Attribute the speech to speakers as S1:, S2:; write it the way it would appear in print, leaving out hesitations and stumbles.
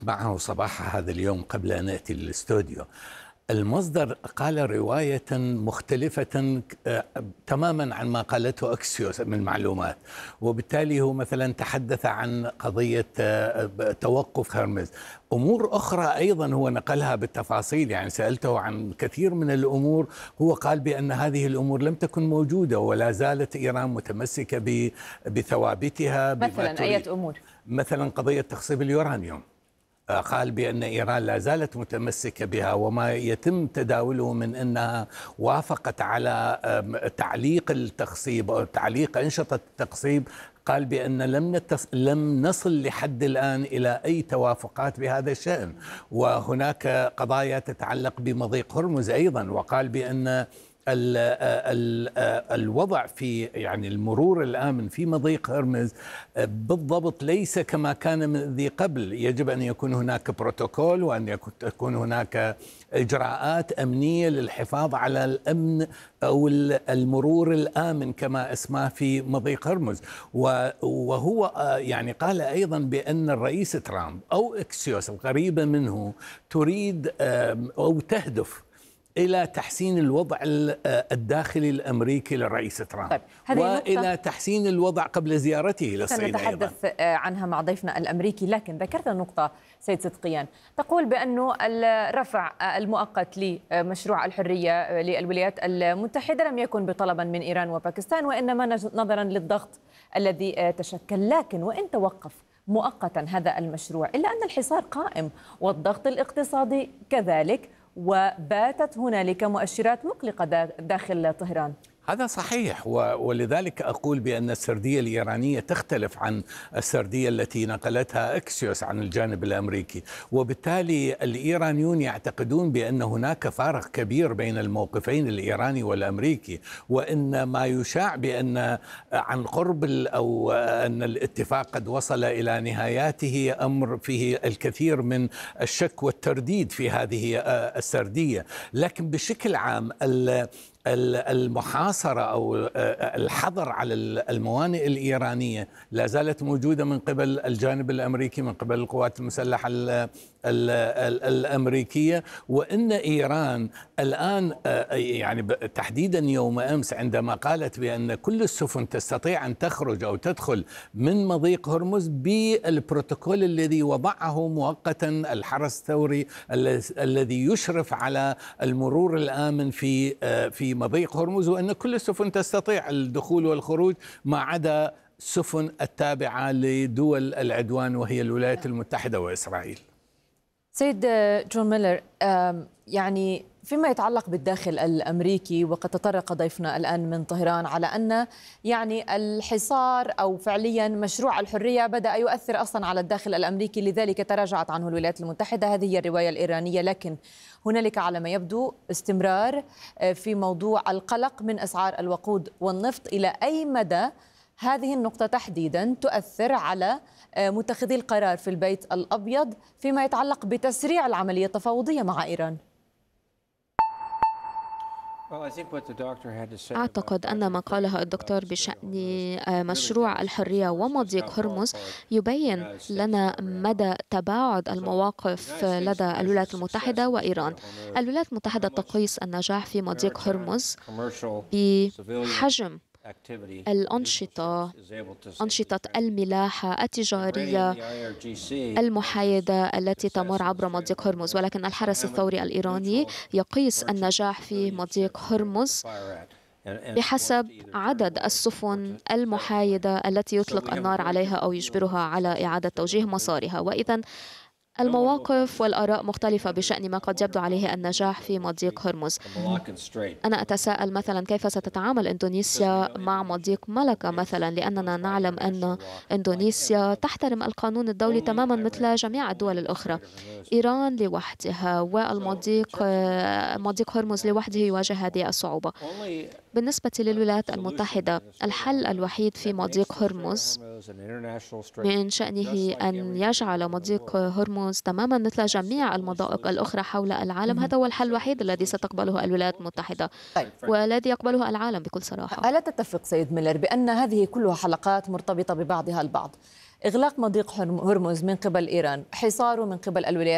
S1: معه صباح هذا اليوم قبل أن أتي للاستوديو. المصدر قال رواية مختلفة تماما عن ما قالته أكسيوس من معلومات، وبالتالي هو مثلا تحدث عن قضية توقف هرمز. أمور أخرى أيضا هو نقلها بالتفاصيل، يعني سألته عن كثير من الأمور، هو قال بأن هذه الأمور لم تكن موجودة ولا زالت إيران متمسكة بثوابتها بما
S2: مثلا
S1: تريد.
S2: أية أمور؟
S1: مثلا قضية تخصيب اليورانيوم، قال بأن إيران لا زالت متمسكة بها، وما يتم تداوله من أنها وافقت على تعليق التخصيب أو تعليق أنشطة التخصيب، قال بأن لم نصل لحد الآن إلى أي توافقات بهذا الشأن. وهناك قضايا تتعلق بمضيق هرمز أيضا، وقال بأن الوضع في يعني المرور الآمن في مضيق هرمز بالضبط ليس كما كان من ذي قبل. يجب أن يكون هناك بروتوكول وأن تكون هناك إجراءات أمنية للحفاظ على الأمن أو المرور الآمن كما اسماه في مضيق هرمز. وهو يعني قال أيضا بأن الرئيس ترامب أو إكسيوس القريبة منه تريد أو تهدف إلى تحسين الوضع الداخلي الأمريكي للرئيس ترامب،
S2: طيب،
S1: وإلى تحسين الوضع قبل زيارته للصين أيضا.
S2: سنتحدث عنها مع ضيفنا الأمريكي، لكن ذكرت نقطة سيد صدقيان تقول بأنه الرفع المؤقت لمشروع الحرية للولايات المتحدة لم يكن بطلبا من إيران وباكستان، وإنما نظرا للضغط الذي تشكل. لكن وإن توقف مؤقتا هذا المشروع إلا أن الحصار قائم والضغط الاقتصادي كذلك، وباتت هنالك مؤشرات مقلقة داخل طهران.
S1: هذا صحيح، ولذلك أقول بأن السردية الإيرانية تختلف عن السردية التي نقلتها أكسيوس عن الجانب الأمريكي، وبالتالي الإيرانيون يعتقدون بأن هناك فارق كبير بين الموقفين الإيراني والأمريكي، وإن ما يشاع بأن عن قرب أو أن الاتفاق قد وصل إلى نهاياته أمر فيه الكثير من الشك والترديد في هذه السردية. لكن بشكل عام المحاصرة أو الحظر على الموانئ الإيرانية لا زالت موجودة من قبل الجانب الأمريكي، من قبل القوات المسلحة الأمريكية. وإن إيران الآن يعني تحديدا يوم أمس عندما قالت بأن كل السفن تستطيع أن تخرج أو تدخل من مضيق هرمز بالبروتوكول الذي وضعه مؤقتا الحرس الثوري الذي يشرف على المرور الآمن في مضيق هرمز، وأن كل السفن تستطيع الدخول والخروج ما عدا السفن التابعة لدول العدوان وهي الولايات المتحدة وإسرائيل.
S2: سيد جون ميلر، يعني فيما يتعلق بالداخل الأمريكي، وقد تطرق ضيفنا الآن من طهران على أن يعني الحصار أو فعليا مشروع الحرية بدأ يؤثر أصلا على الداخل الأمريكي، لذلك تراجعت عنه الولايات المتحدة. هذه هي الرواية الإيرانية، لكن هنالك على ما يبدو استمرار في موضوع القلق من أسعار الوقود والنفط. إلى أي مدى هذه النقطة تحديدا تؤثر على متخذي القرار في البيت الأبيض فيما يتعلق بتسريع العملية التفاوضية مع إيران؟
S3: أعتقد أن ما قاله الدكتور بشأن مشروع الحرية ومضيق هرمز يبين لنا مدى تباعد المواقف لدى الولايات المتحدة وإيران. الولايات المتحدة تقيس النجاح في مضيق هرمز بحجم أنشطة الملاحة التجارية المحايدة التي تمر عبر مضيق هرمز، ولكن الحرس الثوري الإيراني يقيس النجاح في مضيق هرمز بحسب عدد السفن المحايدة التي يطلق النار عليها أو يجبرها على إعادة توجيه مسارها. وإذن المواقف والآراء مختلفة بشأن ما قد يبدو عليه النجاح في مضيق هرمز. أنا أتساءل مثلا كيف ستتعامل إندونيسيا مع مضيق ملكة مثلا، لأننا نعلم أن إندونيسيا تحترم القانون الدولي تماما مثل جميع الدول الأخرى. إيران لوحدها مضيق هرمز لوحده يواجه هذه الصعوبة. بالنسبة للولايات المتحدة، الحل الوحيد في مضيق هرمز من شأنه أن يجعل مضيق هرمز تماما مثل جميع المضائق الأخرى حول العالم. هذا هو الحل الوحيد الذي ستقبله الولايات المتحدة والذي يقبله العالم بكل صراحة.
S2: ألا تتفق سيد ميلر بأن هذه كلها حلقات مرتبطة ببعضها البعض؟ إغلاق مضيق هرمز من قبل إيران، حصاره من قبل الولايات